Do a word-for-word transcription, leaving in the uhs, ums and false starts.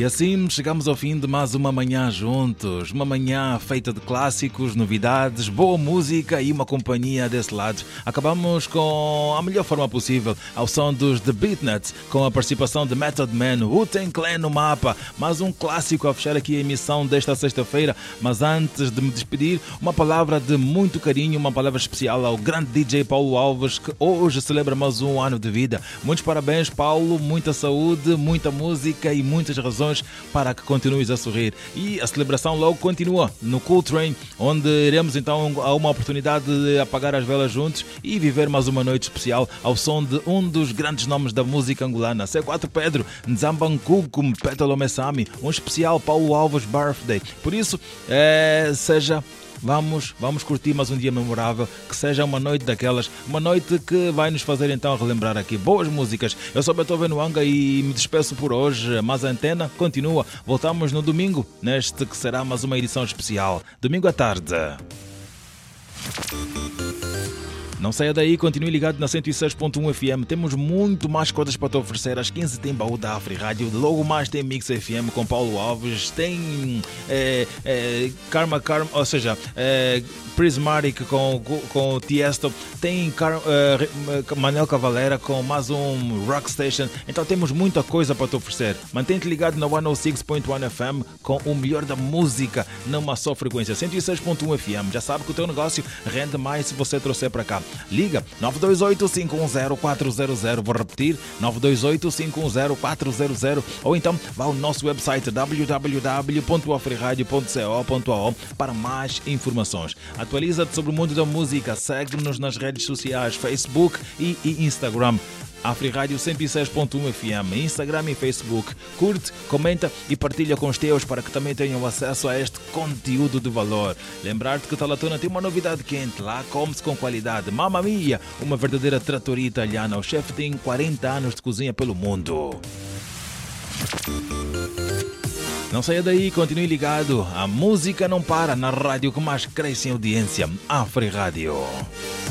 E assim chegamos ao fim de mais uma manhã juntos. Uma manhã feita de clássicos, novidades, boa música e uma companhia desse lado. Acabamos com a melhor forma possível, ao som dos The Beatnuts, com a participação de Method Man, Wu-Tang Clan no mapa. Mais um clássico a fechar aqui a emissão desta sexta-feira. Mas antes de me despedir, uma palavra de muito carinho, uma palavra especial ao grande D J Paulo Alves, que hoje celebra mais um ano de vida. Muitos parabéns, Paulo, muita saúde, muita música e muitas razões para que continues a sorrir. E a celebração logo continua no Cool Train, onde iremos então a uma oportunidade de apagar as velas juntos e viver mais uma noite especial ao som de um dos grandes nomes da música angolana, C quatro Pedro, Nzambankuku Petalo Mesami, um especial Paulo Alves Birthday. Por isso, é, seja... Vamos, vamos curtir mais um dia memorável, que seja uma noite daquelas, uma noite que vai nos fazer então relembrar aqui boas músicas. Eu sou Beethoven Wanga e me despeço por hoje, mas a antena continua. Voltamos no domingo, neste que será mais uma edição especial. Domingo à tarde. Não saia daí, continue ligado na cento e seis ponto um F M. Temos muito mais coisas para te oferecer. Às quinze tem Baú da Afri-Rádio. Logo mais tem Mix F M com Paulo Alves. Tem é, é, Karma Karma, ou seja, é, Prismatic com, com Tiesto. Tem Car, é, Manel Cavalera com mais um Rock Station. Então temos muita coisa para te oferecer. Mantém-te ligado na cento e seis ponto um F M com o melhor da música numa só frequência. cento e seis ponto um F M. Já sabe que o teu negócio rende mais se você trouxer para cá. Liga nove dois oito, cinco um zero, quatro zero zero. Vou repetir, nove dois oito, cinco um zero, quatro zero zero. Ou então vá ao nosso website w w w ponto afriradio ponto co ponto a u para mais informações. Atualiza-te sobre o mundo da música. Segue-nos nas redes sociais Facebook e Instagram. Afri-Rádio cento e seis ponto um F M, Instagram e Facebook. Curte, comenta e partilha com os teus para que também tenham acesso a este conteúdo de valor. Lembrar-te que Talatona tem uma novidade quente. Lá come-se com qualidade. Mamma mia, uma verdadeira trattoria italiana. O chefe tem quarenta anos de cozinha pelo mundo. Não saia daí, continue ligado. A música não para na rádio que mais cresce em audiência. Afri-Rádio.